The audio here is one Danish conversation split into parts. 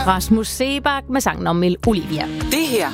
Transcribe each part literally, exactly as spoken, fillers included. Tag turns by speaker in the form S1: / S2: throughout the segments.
S1: Rasmus Seebach med sangen om Olivia.
S2: Det her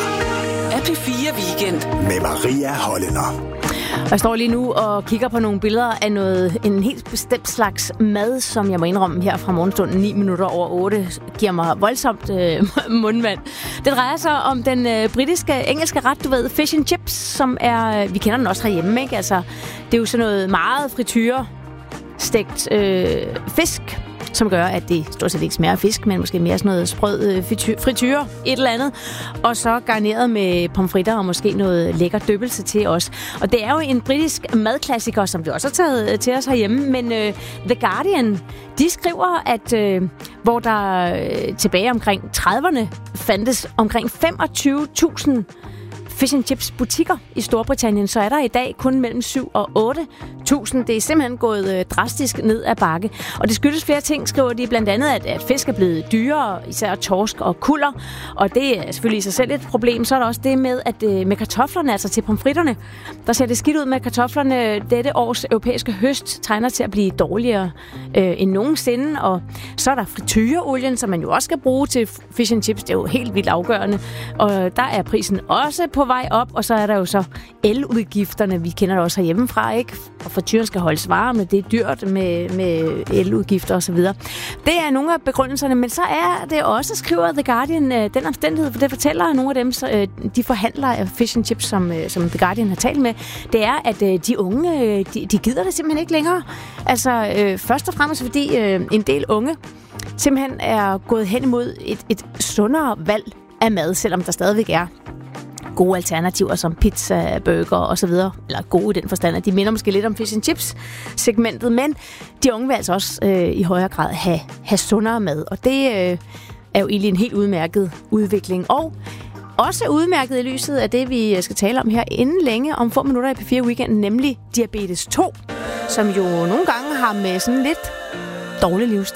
S2: er P fire Weekend
S3: med Maria Hollænder.
S1: Jeg står lige nu og kigger på nogle billeder af noget, en helt bestemt slags mad, som jeg må indrømme her fra morgenstunden ni minutter over otte, giver mig voldsomt øh, mundvand. Det drejer sig om den øh, britiske, engelske ret, du ved, fish and chips, som er, vi kender den også herhjemme, ikke? Altså, det er jo sådan noget meget frityre, stegt øh, fisk, som gør, at det stort set ikke smager af fisk, men måske mere sådan noget sprød øh, frityre, et eller andet. Og så garneret med pomfritter og måske noget lækker dyppelse til os. Og det er jo en britisk madklassiker, som vi også har taget til os herhjemme. Men øh, The Guardian, de skriver, at øh, hvor der øh, tilbage omkring trediverne fandtes omkring femogtyve tusind fish and chips butikker i Storbritannien, så er der i dag kun mellem syv og otte tusind. Det er simpelthen gået øh, drastisk ned ad bakke. Og det skyldes flere ting, skriver de. Blandt andet, at, at fisk er blevet dyrere, især torsk og kuller. Og det er selvfølgelig i sig selv et problem. Så er der også det med, at øh, med kartoflerne, altså til pomfritterne, der ser det skidt ud med kartoflerne. Dette års europæiske høst tegner til at blive dårligere øh, end nogensinde. Og så er der frityreolien, som man jo også skal bruge til fish and chips. Det er jo helt vildt afgørende. Og der er prisen også på vej op, og så er der jo så eludgifterne. Vi kender det også herhjemmefra, ikke? Og frityren skal holdes varme, det er dyrt med, med eludgifter osv. Det er nogle af begrundelserne, men så er det også, skriver The Guardian, den omstændighed, for det fortæller nogle af dem, så, de forhandlere af fish and chips, som, som The Guardian har talt med, det er, at de unge, de, de gider det simpelthen ikke længere. Altså, øh, først og fremmest fordi øh, en del unge simpelthen er gået hen imod et, et sundere valg af mad, selvom der stadigvæk er gode alternativer som pizza, burger og så videre. Eller gode i den forstand, at de minder måske lidt om fish and chips segmentet, men de unge vil altså også øh, i højere grad have, have sundere mad. Og det øh, er jo egentlig en helt udmærket udvikling. Og også udmærket i lyset af det, vi skal tale om her inden længe, om få minutter i P fire Weekenden, nemlig diabetes to, som jo nogle gange har med sådan lidt dårlig livsstil